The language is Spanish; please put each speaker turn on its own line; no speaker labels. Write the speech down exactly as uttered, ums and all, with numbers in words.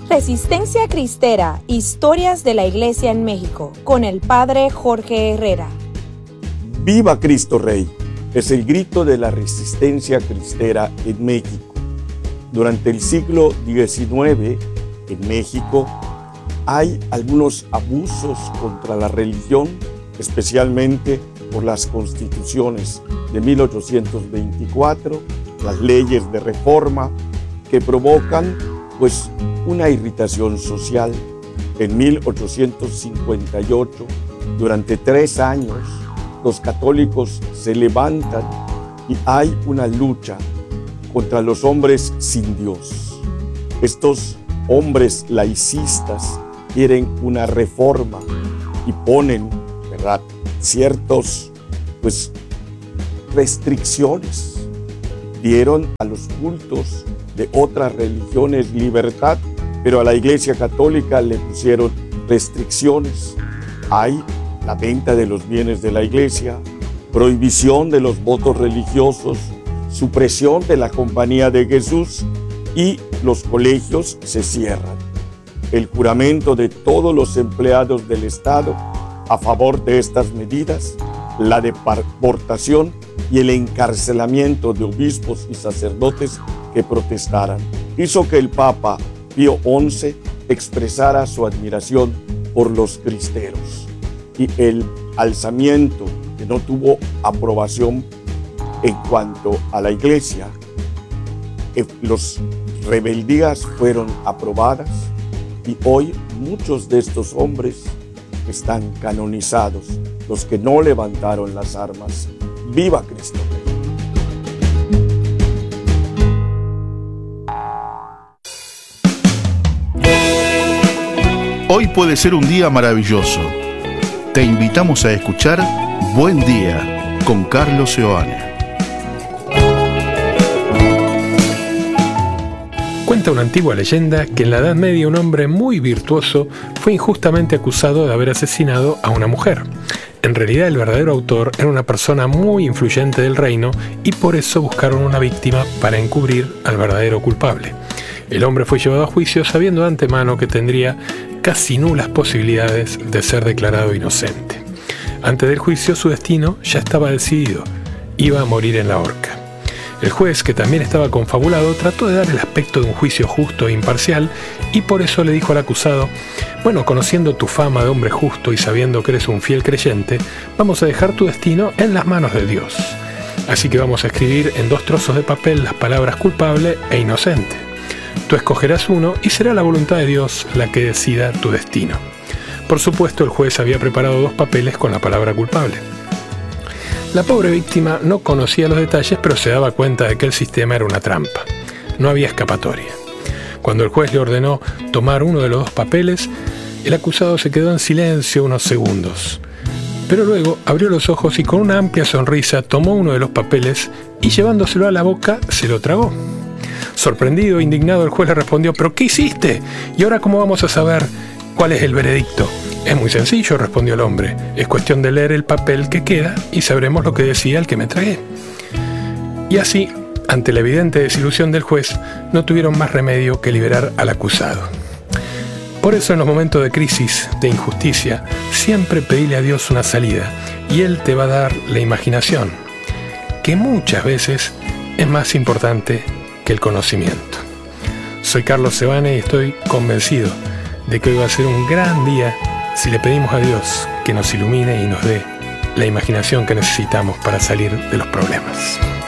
Resistencia Cristera, historias de la Iglesia en México, con el Padre Jorge Herrera.
¡Viva Cristo Rey! Es el grito de la resistencia cristera en México. Durante el siglo diecinueve, en México, hay algunos abusos contra la religión, especialmente por las constituciones de mil ochocientos veinticuatro, las leyes de reforma, que provocan pues una irritación social. En mil ochocientos cincuenta y ocho, durante tres años, los católicos se levantan y hay una lucha contra los hombres sin Dios. Estos hombres laicistas quieren una reforma y ponen, ¿verdad?, ciertos pues, restricciones. Dieron a los cultos de otras religiones libertad, pero a la Iglesia Católica le pusieron restricciones. Hay la venta de los bienes de la Iglesia, prohibición de los votos religiosos, supresión de la Compañía de Jesús y los colegios se cierran. El juramento de todos los empleados del Estado a favor de estas medidas, la deportación y el encarcelamiento de obispos y sacerdotes que protestaran, hizo que el Papa Pío once expresara su admiración por los cristeros. Y el alzamiento, que no tuvo aprobación en cuanto a la Iglesia, las rebeldías fueron aprobadas y hoy muchos de estos hombres están canonizados, los que no levantaron las armas. ¡Viva Cristo!
Hoy puede ser un día maravilloso. Te invitamos a escuchar Buen Día con Carlos Seoane.
Cuenta una antigua leyenda que en la Edad Media un hombre muy virtuoso fue injustamente acusado de haber asesinado a una mujer. En realidad el verdadero autor era una persona muy influyente del reino y por eso buscaron una víctima para encubrir al verdadero culpable. El hombre fue llevado a juicio sabiendo de antemano que tendría casi nulas posibilidades de ser declarado inocente. Antes del juicio su destino ya estaba decidido, iba a morir en la horca. El juez, que también estaba confabulado, trató de dar el aspecto de un juicio justo e imparcial y por eso le dijo al acusado: bueno, conociendo tu fama de hombre justo y sabiendo que eres un fiel creyente, vamos a dejar tu destino en las manos de Dios. Así que vamos a escribir en dos trozos de papel las palabras culpable e inocente. Tú escogerás uno y será la voluntad de Dios la que decida tu destino. Por supuesto, el juez había preparado dos papeles con la palabra culpable. La pobre víctima no conocía los detalles, pero se daba cuenta de que el sistema era una trampa. No había escapatoria. Cuando el juez le ordenó tomar uno de los dos papeles, el acusado se quedó en silencio unos segundos. Pero luego abrió los ojos y con una amplia sonrisa tomó uno de los papeles y llevándoselo a la boca se lo tragó. Sorprendido e indignado, el juez le respondió: ¿pero qué hiciste? ¿Y ahora cómo vamos a saber cuál es el veredicto? Es muy sencillo, respondió el hombre. Es cuestión de leer el papel que queda y sabremos lo que decía el que me tragué. Y así, ante la evidente desilusión del juez, no tuvieron más remedio que liberar al acusado. Por eso, en los momentos de crisis, de injusticia, siempre pedile a Dios una salida y Él te va a dar la imaginación, que muchas veces es más importante que el conocimiento. Soy Carlos Seoane y estoy convencido de que hoy va a ser un gran día si le pedimos a Dios que nos ilumine y nos dé la imaginación que necesitamos para salir de los problemas.